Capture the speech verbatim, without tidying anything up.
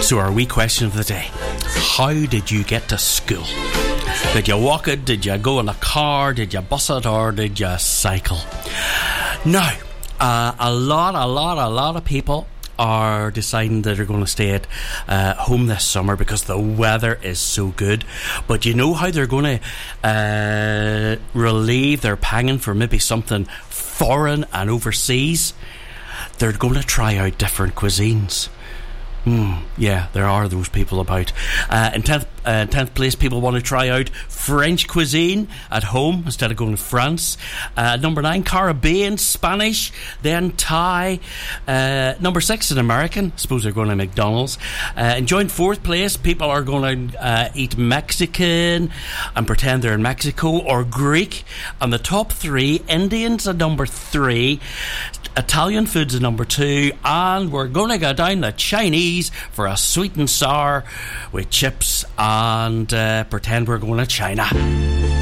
So our wee question of the day: how did you get to school? Did you walk it? Did you go in a car? Did you bus it? Or did you cycle? Now, uh, a lot, a lot, a lot of people are deciding that they're going to stay at uh, home this summer because the weather is so good. But you know how they're going to uh, relieve their panging for maybe something foreign and overseas? They're going to try out different cuisines. Mm, yeah, there are those people about. Uh, in tenth, uh, tenth place, people want to try out French cuisine at home instead of going to France. Uh, number nine, Caribbean, Spanish, then Thai. Uh, number six, an American. I suppose they're going to McDonald's. Uh, in joint fourth place, people are going to uh, eat Mexican and pretend they're in Mexico, or Greek. And the top three, Indians at number three, Italian food's at number two, and we're going to go down the Chinese for a sweet and sour with chips and uh, pretend we're going to China.